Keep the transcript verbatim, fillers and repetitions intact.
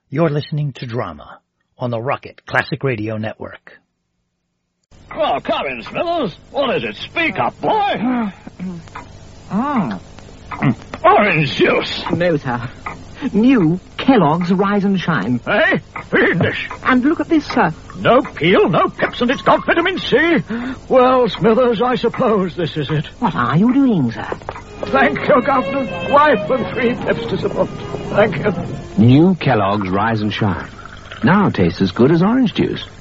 You're listening to Drama on the Rocket Classic Radio Network. Well, come in, Smithers. What is it? Speak up, boy. Mm. Orange juice. No, sir. New Kellogg's Rise and Shine. Eh? Fiendish. And look at this, sir. No peel, no pips, and it's got vitamin C. Well, Smithers, I suppose this is it. What are you doing, sir? Thank you, Governor. Wife and three pips to support. Thank you. New Kellogg's Rise and Shine. Now tastes as good as orange juice.